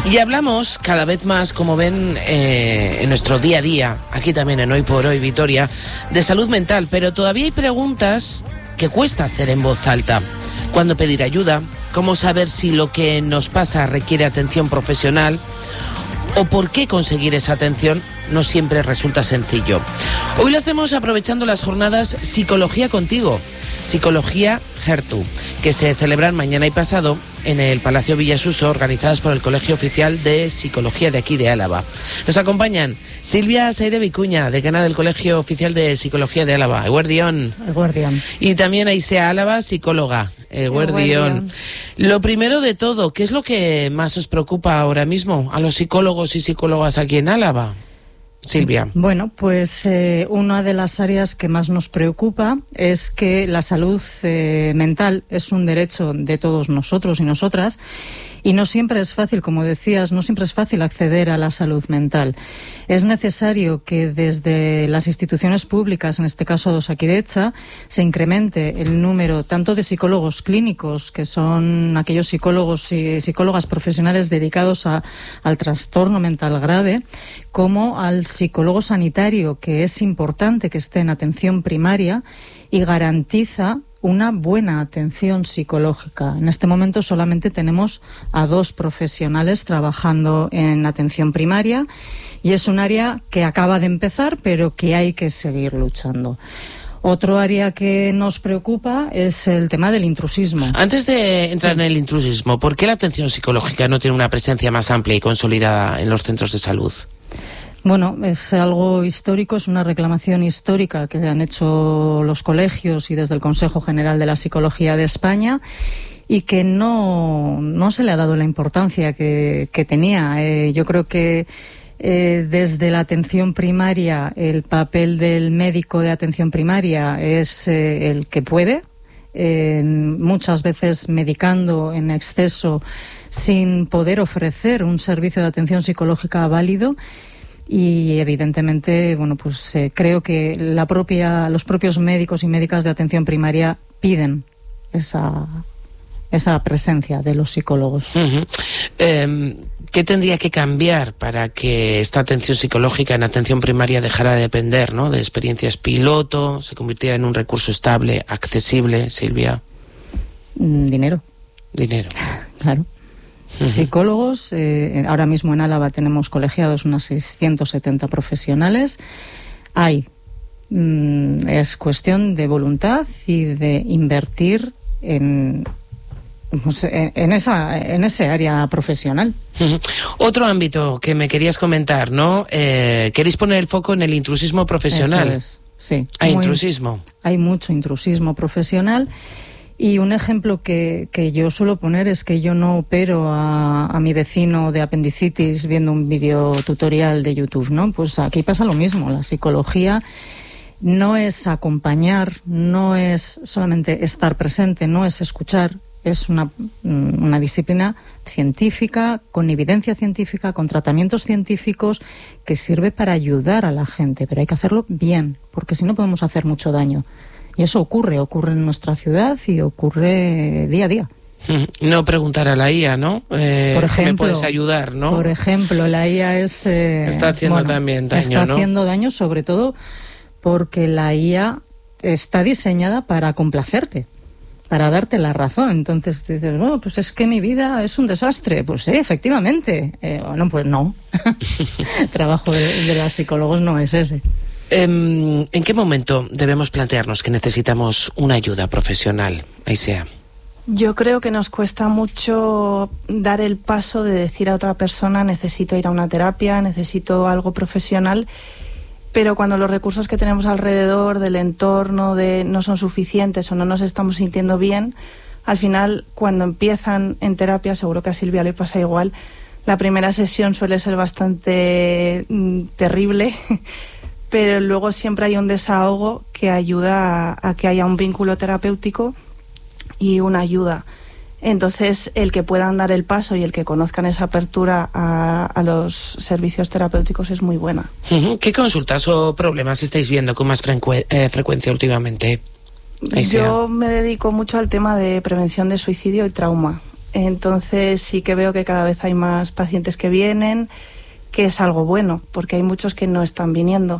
Y hablamos cada vez más, como ven, en nuestro día a día, aquí también en Hoy por Hoy Vitoria, de salud mental, pero todavía hay preguntas que cuesta hacer en voz alta. ¿Cuándo pedir ayuda? ¿Cómo saber si lo que nos pasa requiere atención profesional? ¿O por qué conseguir esa atención no siempre resulta sencillo? Hoy lo hacemos aprovechando las jornadas Psicología Contigo, Psicología Gertu, que se celebran mañana y pasado en el Palacio Villasuso, organizadas por el Colegio Oficial de Psicología de aquí de Álava. Nos acompañan Silvia Saide Vicuña, decana del Colegio Oficial de Psicología de Álava. Eguerdión. Eguerdión. Y también Aisea Álava, psicóloga. Eguerdión. Lo primero de todo, ¿qué es lo que más os preocupa ahora mismo a los psicólogos y psicólogas aquí en Álava? Silvia. Bueno, pues una de las áreas que más nos preocupa es que la salud mental es un derecho de todos nosotros y nosotras, y no siempre es fácil, como decías, no siempre es fácil acceder a la salud mental. Es necesario que desde las instituciones públicas, en este caso de Osakidetza, se incremente el número tanto de psicólogos clínicos, que son aquellos psicólogos y psicólogas profesionales dedicados al trastorno mental grave, como al psicólogo sanitario, que es importante que esté en atención primaria y garantiza una buena atención psicológica. En este momento solamente tenemos a 2 profesionales trabajando en atención primaria y es un área que acaba de empezar, pero que hay que seguir luchando. Otro área que nos preocupa es el tema del intrusismo. Antes de entrar en el intrusismo, ¿por qué la atención psicológica no tiene una presencia más amplia y consolidada en los centros de salud? Bueno, es algo histórico, es una reclamación histórica que han hecho los colegios y desde el Consejo General de la Psicología de España, y que no se le ha dado la importancia que tenía. Yo creo que desde la atención primaria, el papel del médico de atención primaria es el que puede, muchas veces medicando en exceso sin poder ofrecer un servicio de atención psicológica válido. Y evidentemente, bueno, pues creo que los propios médicos y médicas de atención primaria piden esa presencia de los psicólogos. ¿Qué tendría que cambiar para que esta atención psicológica en atención primaria dejara de depender, ¿no?, de experiencias piloto, se convirtiera en un recurso estable, accesible, Silvia? Dinero. Claro. Psicólogos, ahora mismo en Álava tenemos colegiados unas 670 profesionales. Es cuestión de voluntad y de invertir en ese área profesional. Otro ámbito que me querías comentar, ¿no? Queréis poner el foco en el intrusismo profesional. Eso es, sí. ¿Hay intrusismo? Hay mucho intrusismo profesional. Y un ejemplo que yo suelo poner es que yo no opero a mi vecino de apendicitis viendo un vídeo tutorial de YouTube, ¿no? Pues aquí pasa lo mismo. La psicología no es acompañar, no es solamente estar presente, no es escuchar. Es una disciplina científica, con evidencia científica, con tratamientos científicos, que sirve para ayudar a la gente, pero hay que hacerlo bien, porque si no podemos hacer mucho daño. Y eso ocurre en nuestra ciudad y ocurre día a día. No preguntar a la IA, ¿no? Por ejemplo, si me puedes ayudar, ¿no? Por ejemplo, la IA está haciendo también daño, ¿no? Está haciendo daño, sobre todo porque la IA está diseñada para complacerte, para darte la razón. Entonces dices, bueno, pues es que mi vida es un desastre. Pues sí, efectivamente. Bueno, pues no. El trabajo de los psicólogos no es ese. ¿En qué momento debemos plantearnos que necesitamos una ayuda profesional, Aisea? Yo creo que nos cuesta mucho dar el paso de decir a otra persona: necesito ir a una terapia, necesito algo profesional, pero cuando los recursos que tenemos alrededor del entorno no son suficientes o no nos estamos sintiendo bien, al final, cuando empiezan en terapia, seguro que a Silvia le pasa igual, la primera sesión suele ser bastante terrible, pero luego siempre hay un desahogo que ayuda a que haya un vínculo terapéutico y una ayuda. Entonces, el que puedan dar el paso y el que conozcan esa apertura a los servicios terapéuticos es muy buena. ¿Qué consultas o problemas estáis viendo con más frecuencia últimamente? Yo me dedico mucho al tema de prevención de suicidio y trauma. Entonces sí que veo que cada vez hay más pacientes que vienen, que es algo bueno, porque hay muchos que no están viniendo.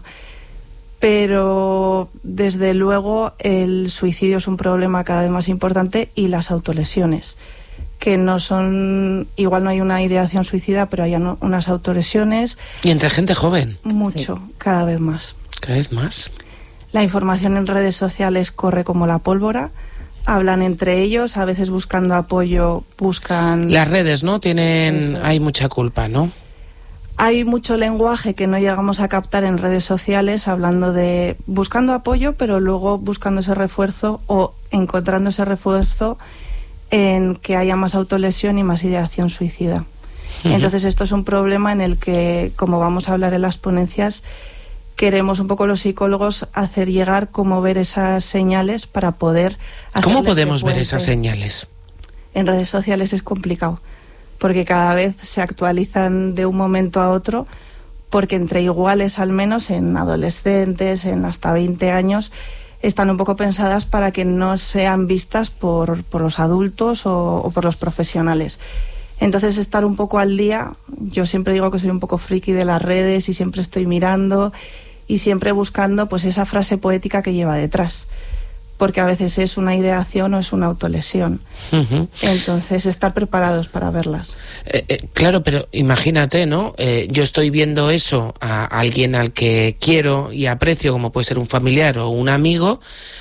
Pero desde luego el suicidio es un problema cada vez más importante, y las autolesiones, que no son, igual no hay una ideación suicida, pero hay unas autolesiones. ¿Y entre gente joven? Mucho, sí. Cada vez más. ¿Cada vez más? La información en redes sociales corre como la pólvora. Hablan entre ellos, a veces buscando apoyo, buscan... Las redes, ¿no? Hay mucha culpa, ¿no? Hay mucho lenguaje que no llegamos a captar en redes sociales, hablando de buscando apoyo, pero luego buscando ese refuerzo o encontrando ese refuerzo en que haya más autolesión y más ideación suicida. Entonces esto es un problema en el que, como vamos a hablar en las ponencias, queremos un poco los psicólogos hacer llegar cómo ver esas señales para poder... ¿Cómo podemos ver esas señales? En redes sociales es complicado, porque cada vez se actualizan de un momento a otro, porque entre iguales, al menos en adolescentes, en hasta 20 años, están un poco pensadas para que no sean vistas por los adultos o por los profesionales. Entonces, estar un poco al día, yo siempre digo que soy un poco friki de las redes y siempre estoy mirando y siempre buscando pues esa frase poética que lleva detrás, porque a veces es una ideación o es una autolesión. Entonces, estar preparados para verlas. Claro, pero imagínate, ¿no? Yo estoy viendo eso a alguien al que quiero y aprecio, como puede ser un familiar o un amigo.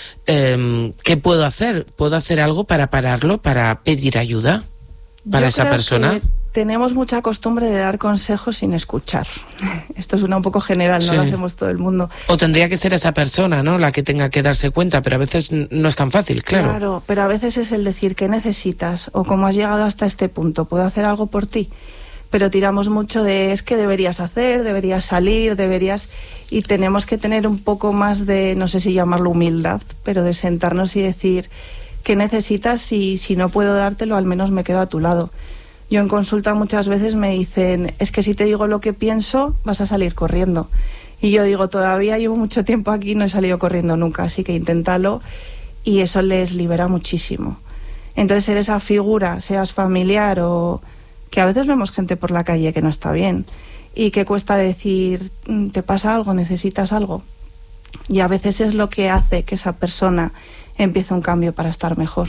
¿Qué puedo hacer? ¿Puedo hacer algo para pararlo, para pedir ayuda para esa persona? Tenemos mucha costumbre de dar consejos sin escuchar. Esto suena un poco general, no lo hacemos todo el mundo. O tendría que ser esa persona, ¿no?, la que tenga que darse cuenta, pero a veces no es tan fácil, claro. Claro, pero a veces es el decir qué necesitas o cómo has llegado hasta este punto, ¿puedo hacer algo por ti? Pero tiramos mucho de es que deberías hacer, deberías salir, deberías... Y tenemos que tener un poco más de, no sé si llamarlo humildad, pero de sentarnos y decir qué necesitas, y si no puedo dártelo, al menos me quedo a tu lado. Yo en consulta muchas veces me dicen, es que si te digo lo que pienso, vas a salir corriendo. Y yo digo, todavía llevo mucho tiempo aquí y no he salido corriendo nunca, así que inténtalo, y eso les libera muchísimo. Entonces, ser esa figura, seas familiar o... que a veces vemos gente por la calle que no está bien y que cuesta decir, ¿te pasa algo? ¿Necesitas algo? Y a veces es lo que hace que esa persona empiece un cambio para estar mejor.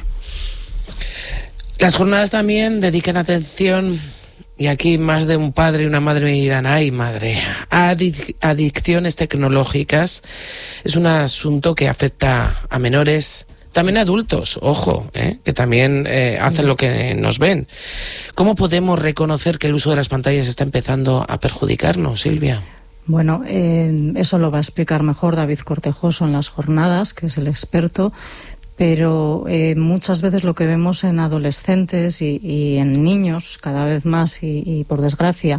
Las jornadas también dedican atención, y aquí más de un padre y una madre me dirán, ay madre, adicciones tecnológicas. Es un asunto que afecta a menores, también a adultos, ojo, que también hacen lo que nos ven. ¿Cómo podemos reconocer que el uso de las pantallas está empezando a perjudicarnos, Silvia? Bueno, eso lo va a explicar mejor David Cortejoso en las jornadas, que es el experto. Pero muchas veces lo que vemos en adolescentes y en niños, cada vez más y por desgracia,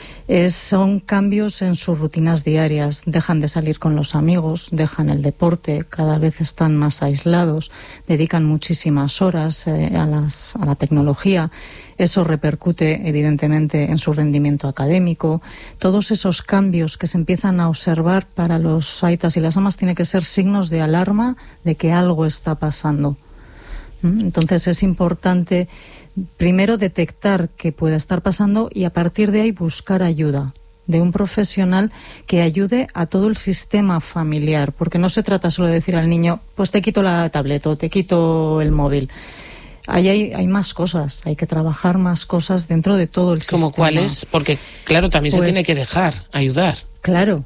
son cambios en sus rutinas diarias. Dejan de salir con los amigos, dejan el deporte, cada vez están más aislados, dedican muchísimas horas a la tecnología. Eso repercute evidentemente en su rendimiento académico. Todos esos cambios que se empiezan a observar para los aitas y las amas tienen que ser signos de alarma de que algo está pasando. Entonces es importante primero detectar qué puede estar pasando y a partir de ahí buscar ayuda de un profesional que ayude a todo el sistema familiar, porque no se trata solo de decir al niño, pues te quito la tablet o te quito el móvil. Ahí hay más cosas, hay que trabajar más cosas dentro de todo el sistema. ¿Cómo cuáles? Porque, claro, también se tiene que dejar ayudar. Claro,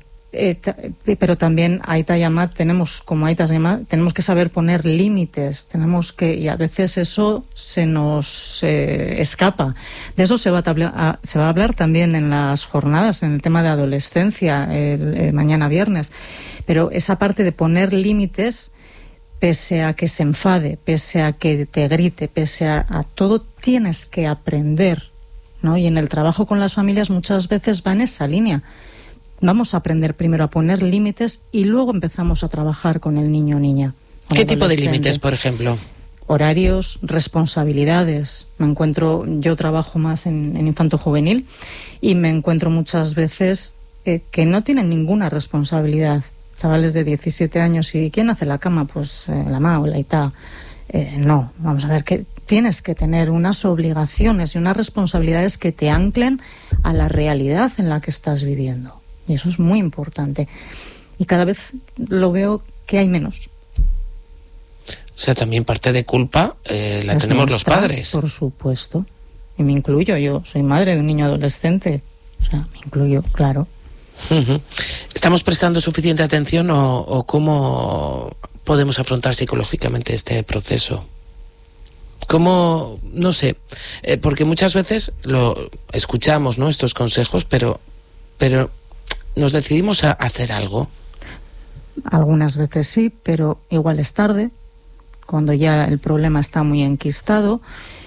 pero también Aita y Amat tenemos que saber poner límites, y a veces eso se nos escapa. De eso se va a hablar también en las jornadas, en el tema de adolescencia, mañana viernes. Pero esa parte de poner límites, pese a que se enfade, pese a que te grite, pese a todo, tienes que aprender, ¿no? Y en el trabajo con las familias muchas veces va en esa línea. Vamos a aprender primero a poner límites y luego empezamos a trabajar con el niño o niña. ¿Qué tipo de límites, por ejemplo? Horarios, responsabilidades. Yo trabajo más en infanto-juvenil y me encuentro muchas veces que no tienen ninguna responsabilidad. Chavales de 17 años, ¿y quién hace la cama? Pues la ma o la ita. No, vamos a ver, que tienes que tener unas obligaciones y unas responsabilidades que te anclen a la realidad en la que estás viviendo. Y eso es muy importante. Y cada vez lo veo que hay menos. O sea, también parte de culpa la tenemos los padres. Por supuesto. Y me incluyo, yo soy madre de un niño adolescente. O sea, me incluyo, claro. ¿Estamos prestando suficiente atención o cómo podemos afrontar psicológicamente este proceso? ¿Cómo? No sé, porque muchas veces lo escuchamos, ¿no?, estos consejos, pero nos decidimos a hacer algo. Algunas veces sí, pero igual es tarde, cuando ya el problema está muy enquistado.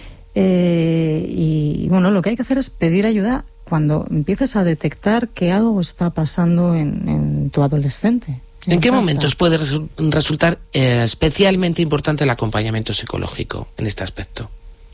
Y bueno, lo que hay que hacer es pedir ayuda cuando empieces a detectar que algo está pasando en tu adolescente. ¿En qué momentos puede resultar especialmente importante el acompañamiento psicológico en este aspecto?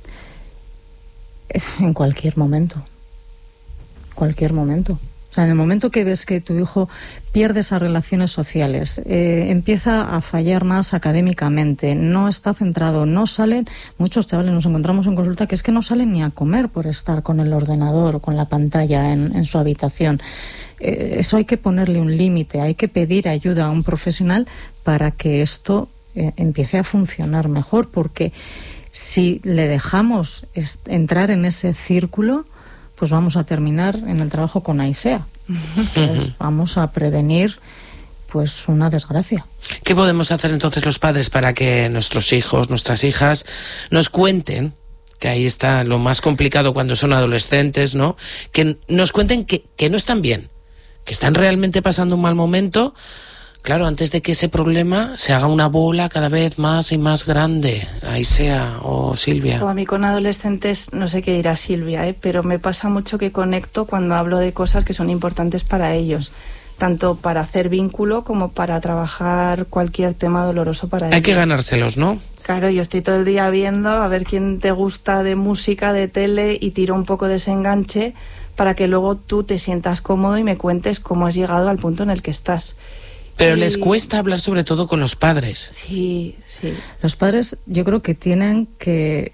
En cualquier momento. Cualquier momento. O sea, en el momento que ves que tu hijo pierde esas relaciones sociales, empieza a fallar más académicamente, no está centrado, no salen, muchos chavales nos encontramos en consulta que es que no salen ni a comer por estar con el ordenador o con la pantalla en su habitación. Eso hay que ponerle un límite, hay que pedir ayuda a un profesional para que esto empiece a funcionar mejor, porque si le dejamos entrar en ese círculo, pues vamos a terminar en el trabajo con AISEA. Entonces, vamos a prevenir pues una desgracia. ¿Qué podemos hacer entonces los padres para que nuestros hijos, nuestras hijas nos cuenten, que ahí está lo más complicado cuando son adolescentes, ¿no?, que nos cuenten que no están bien, que están realmente pasando un mal momento, claro, antes de que ese problema se haga una bola cada vez más y más grande? AISEA o Silvia. A mí con adolescentes, no sé qué dirá Silvia, pero me pasa mucho que conecto cuando hablo de cosas que son importantes para ellos, tanto para hacer vínculo como para trabajar cualquier tema doloroso para ellos. Hay que ganárselos, ¿no? Claro, yo estoy todo el día viendo a ver quién te gusta de música, de tele, y tiro un poco de ese enganche para que luego tú te sientas cómodo y me cuentes cómo has llegado al punto en el que estás. Pero les cuesta hablar sobre todo con los padres. Sí, sí. Los padres yo creo que tienen que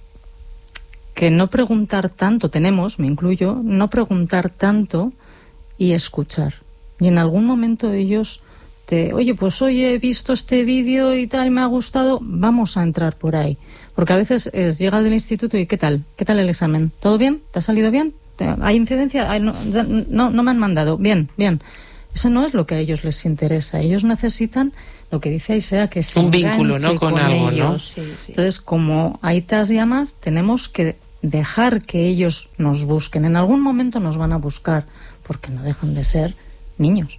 no preguntar tanto, me incluyo, no preguntar tanto y escuchar. Y en algún momento ellos oye, pues hoy he visto este vídeo y tal, me ha gustado, vamos a entrar por ahí. Porque a veces llega del instituto y ¿qué tal? ¿Qué tal el examen? ¿Todo bien? ¿Te ha salido bien? ¿Hay incidencia? No me han mandado. Bien. Eso no es lo que a ellos les interesa. Ellos necesitan lo que dice AISEA, que es un vínculo, ¿no?, con algo, ellos, ¿no? Sí. Entonces, como hay tas y amas, tenemos que dejar que ellos nos busquen. En algún momento nos van a buscar, porque no dejan de ser niños.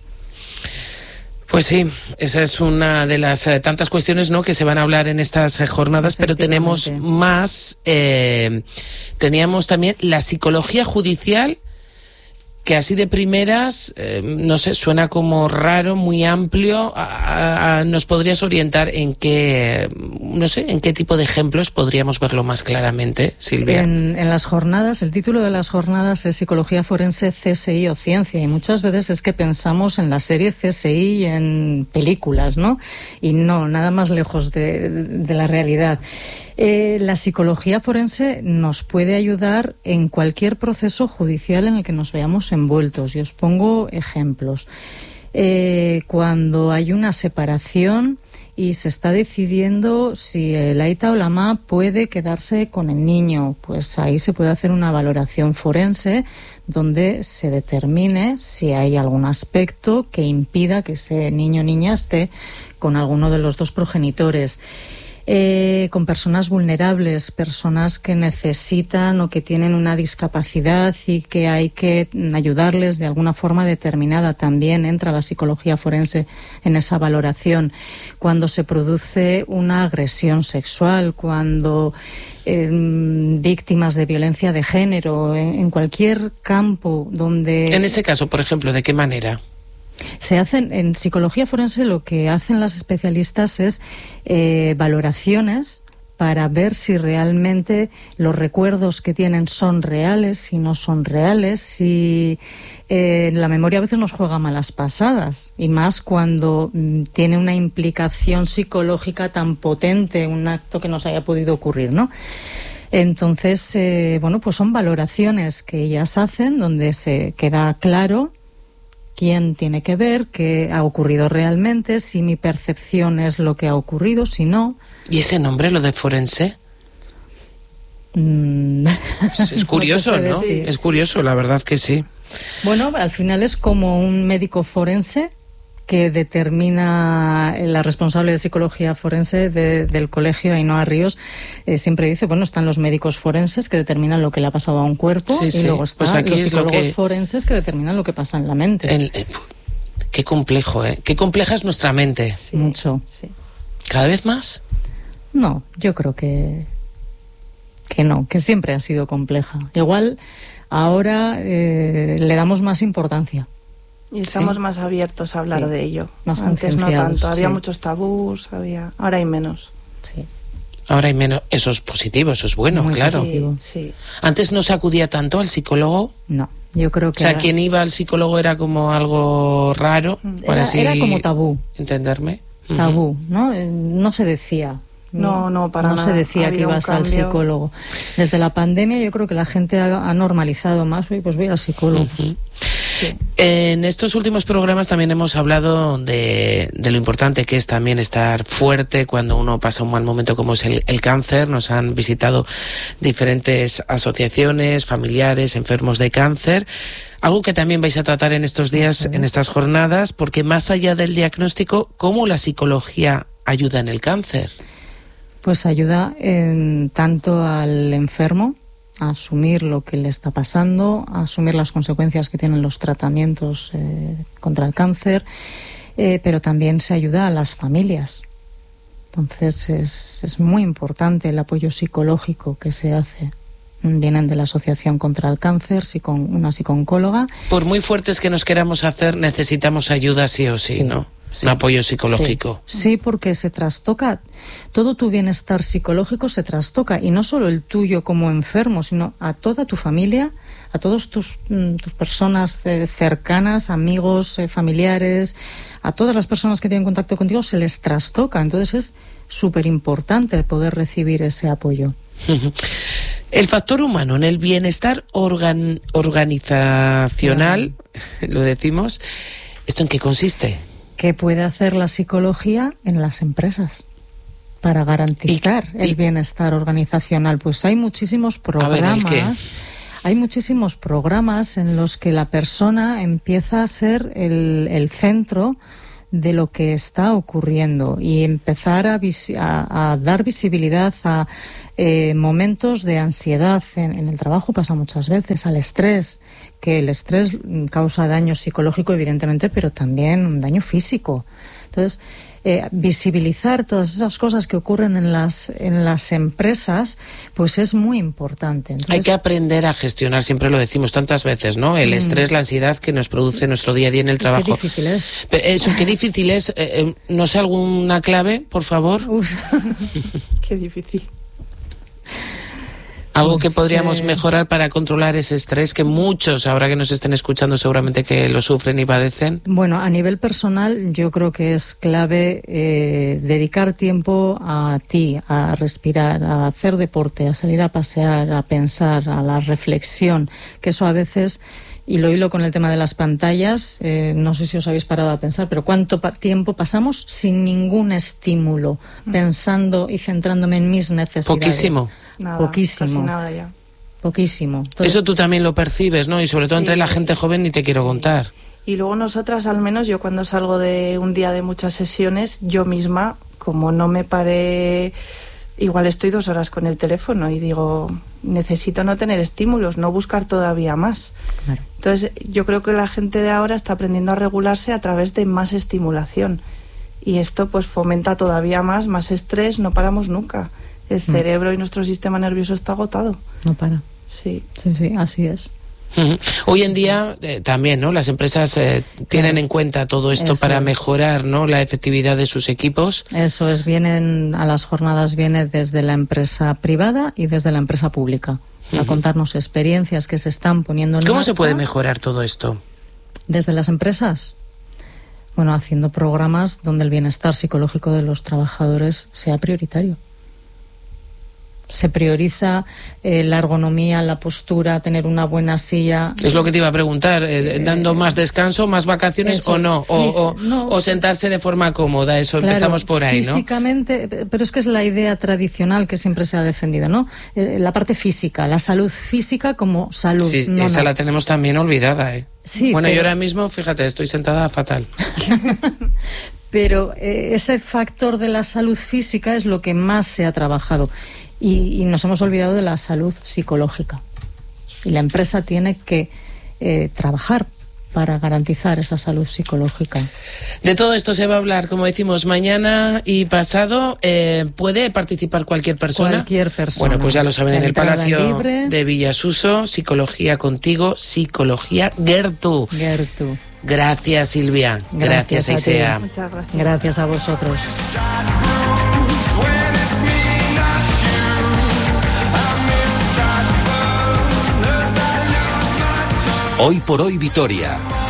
Pues sí, esa es una de las tantas cuestiones, ¿no?, que se van a hablar en estas jornadas, pero tenemos más. Teníamos también la psicología judicial, que así de primeras, no sé, suena como raro, muy amplio. ¿Nos podrías orientar en qué tipo de ejemplos podríamos verlo más claramente, Silvia? En las jornadas, el título de las jornadas es Psicología Forense, CSI o Ciencia, y muchas veces es que pensamos en la serie CSI y en películas, ¿no? Y no, nada más lejos de la realidad. La psicología forense nos puede ayudar en cualquier proceso judicial en el que nos veamos envueltos. Y os pongo ejemplos. Cuando hay una separación y se está decidiendo si el aita o la ama puede quedarse con el niño, pues ahí se puede hacer una valoración forense donde se determine si hay algún aspecto que impida que ese niño o niña esté con alguno de los dos progenitores. Con personas vulnerables, personas que necesitan o que tienen una discapacidad y que hay que ayudarles de alguna forma determinada. También entra la psicología forense en esa valoración. Cuando se produce una agresión sexual, cuando víctimas de violencia de género, en cualquier campo donde... En ese caso, por ejemplo, ¿de qué manera? Se hacen en psicología forense, lo que hacen las especialistas es valoraciones para ver si realmente los recuerdos que tienen son reales, si no son reales, si la memoria a veces nos juega malas pasadas, y más cuando tiene una implicación psicológica tan potente, un acto que nos haya podido ocurrir, ¿no? Entonces, pues son valoraciones que ellas hacen donde se queda claro quién tiene que ver, qué ha ocurrido realmente, si mi percepción es lo que ha ocurrido, si no. ¿Y ese nombre, lo de forense? Es curioso, ¿no? Sí, es curioso, la verdad que sí. Bueno, al final es como un médico forense que determina, la responsable de psicología forense del colegio, Ainhoa Ríos, siempre dice, están los médicos forenses que determinan lo que le ha pasado a un cuerpo, y luego están los psicólogos forenses que determinan lo que pasa en la mente. Qué complejo, ¿eh? Qué compleja es nuestra mente. Sí, mucho. Sí. ¿Cada vez más? No, yo creo que no, que siempre ha sido compleja. Igual ahora le damos más importancia. Y estamos más abiertos a hablar de ello. Antes no tanto, había muchos tabús, ahora hay menos. Sí. Ahora hay menos. Eso es positivo, eso es bueno, claro. Positivo. Sí. ¿Antes no se acudía tanto al psicólogo? No, yo creo que... O sea, quien iba al psicólogo era como algo raro, era como tabú. ¿Entenderme? Tabú, ¿no? No se decía. No, para nada. No se decía que ibas al psicólogo. Desde la pandemia yo creo que la gente ha normalizado más, pues voy al psicólogo. Sí. En estos últimos programas también hemos hablado de lo importante que es también estar fuerte cuando uno pasa un mal momento como es el cáncer. Nos han visitado diferentes asociaciones, familiares, enfermos de cáncer. Algo que también vais a tratar en estos días, en estas jornadas, porque más allá del diagnóstico, ¿cómo la psicología ayuda en el cáncer? Pues ayuda tanto al enfermo a asumir lo que le está pasando, a asumir las consecuencias que tienen los tratamientos contra el cáncer, pero también se ayuda a las familias. Entonces es muy importante el apoyo psicológico que se hace. Vienen de la Asociación contra el Cáncer, una psicooncóloga. Por muy fuertes que nos queramos hacer, necesitamos ayuda sí o sí, ¿no? Un apoyo psicológico. Sí, porque se trastoca, todo tu bienestar psicológico se trastoca, y no solo el tuyo como enfermo, sino a toda tu familia, a todas tus personas cercanas, amigos, familiares, a todas las personas que tienen contacto contigo, se les trastoca. Entonces es súper importante poder recibir ese apoyo. El factor humano en el bienestar organizacional, lo decimos, ¿esto en qué consiste? ¿Qué puede hacer la psicología en las empresas para garantizar el bienestar organizacional? Pues hay muchísimos programas. Hay muchísimos programas en los que la persona empieza a ser el centro de lo que está ocurriendo y empezar a dar visibilidad a momentos de ansiedad. En el trabajo pasa muchas veces, al estrés, que el estrés causa daño psicológico, evidentemente, pero también un daño físico. Entonces, visibilizar todas esas cosas que ocurren en las empresas, pues es muy importante. Entonces, hay que aprender a gestionar, siempre lo decimos tantas veces, ¿no? El estrés, la ansiedad que nos produce nuestro día a día en el trabajo. Qué difícil es. Qué difícil es. No sé, alguna clave, por favor. Qué difícil. Algo que podríamos mejorar para controlar ese estrés que muchos, ahora que nos estén escuchando, seguramente que lo sufren y padecen. Bueno, a nivel personal yo creo que es clave dedicar tiempo a ti, a respirar, a hacer deporte, a salir a pasear, a pensar, a la reflexión, que eso a veces... Y lo hilo con el tema de las pantallas, no sé si os habéis parado a pensar, pero ¿cuánto tiempo pasamos sin ningún estímulo, pensando y centrándome en mis necesidades? Poquísimo. Nada, poquísimo. Casi nada ya. Poquísimo. Entonces, eso tú también lo percibes, ¿no? Y sobre todo entre la gente joven ni te quiero contar. Y luego nosotras, al menos, yo cuando salgo de un día de muchas sesiones, yo misma, como no me paré... Igual estoy 2 horas con el teléfono y digo, necesito no tener estímulos, no buscar todavía más. Claro. Entonces, yo creo que la gente de ahora está aprendiendo a regularse a través de más estimulación. Y esto pues fomenta todavía más estrés, no paramos nunca. El cerebro y nuestro sistema nervioso está agotado. No para. Sí. Sí, así es. Hoy en día también, ¿no? Las empresas tienen en cuenta todo esto para mejorar, ¿no? La efectividad de sus equipos. Eso es, vienen a las jornadas, viene desde la empresa privada y desde la empresa pública a contarnos experiencias que se están poniendo en marcha. ¿Cómo se puede mejorar todo esto? Desde las empresas, bueno, haciendo programas donde el bienestar psicológico de los trabajadores sea prioritario. Se prioriza la ergonomía, la postura, tener una buena silla. Es lo que te iba a preguntar, dando más descanso, más vacaciones o no, o sentarse de forma cómoda, eso claro, empezamos por ahí, ¿no? Físicamente, pero es que es la idea tradicional que siempre se ha defendido, ¿no? La parte física, la salud física como salud. Sí, esa la tenemos también olvidada, ¿eh? Sí, bueno, yo ahora mismo, fíjate, estoy sentada fatal. Pero ese factor de la salud física es lo que más se ha trabajado. Y nos hemos olvidado de la salud psicológica. Y la empresa tiene que trabajar para garantizar esa salud psicológica. De todo esto se va a hablar, como decimos, mañana y pasado. ¿Puede participar cualquier persona? Cualquier persona. Bueno, pues ya lo saben, en el Palacio de Villasuso, Psicología Contigo, Psicología Gertu. Gracias, Silvia. Gracias, Aisea. Muchas gracias. Gracias a vosotros. Hoy por hoy Vitoria.